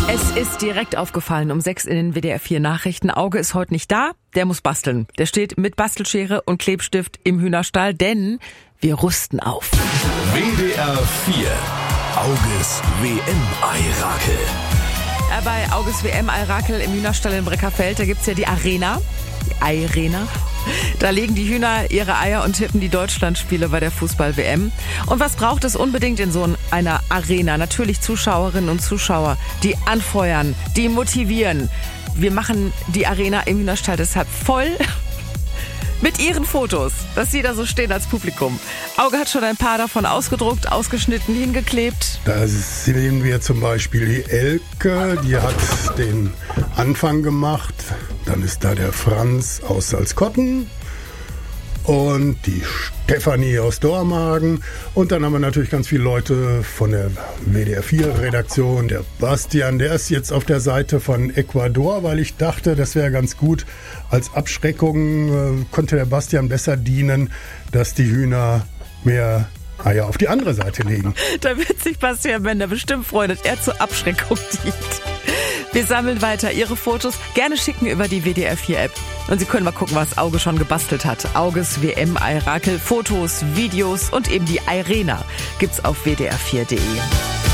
Es ist direkt aufgefallen um 6 in den WDR 4 Nachrichten. Auge ist heute nicht da, der muss basteln. Der steht mit Bastelschere und Klebstift im Hühnerstall, denn wir rüsten auf. WDR 4. Auges WM-Eirakel. Bei Auges WM-Eirakel im Hühnerstall in Breckerfeld, da gibt's ja die Arena. Die Eirena. Da legen die Hühner ihre Eier und tippen die Deutschlandspiele bei der Fußball-WM. Und was braucht es unbedingt in so einer Arena? Natürlich Zuschauerinnen und Zuschauer, die anfeuern, die motivieren. Wir machen die Arena im Hühnerstall deshalb voll mit ihren Fotos, dass sie da so stehen als Publikum. Auge hat schon ein paar davon ausgedruckt, ausgeschnitten, hingeklebt. Da sehen wir zum Beispiel die Elke, die hat den Anfang gemacht. Dann ist da der Franz aus Salzkotten und die Stefanie aus Dormagen. Und dann haben wir natürlich ganz viele Leute von der WDR 4 Redaktion. Der Bastian, der ist jetzt auf der Seite von Ecuador, weil ich dachte, das wäre ganz gut. Als Abschreckung konnte der Bastian besser dienen, dass die Hühner mehr Eier auf die andere Seite legen. Da wird sich Bastian Bender bestimmt freuen, dass er zur Abschreckung dient. Wir sammeln weiter Ihre Fotos. Gerne schicken über die WDR 4 App. Und Sie können mal gucken, was Auge schon gebastelt hat. Auges WM-Eirakel, Fotos, Videos und eben die Arena gibt's auf wdr4.de.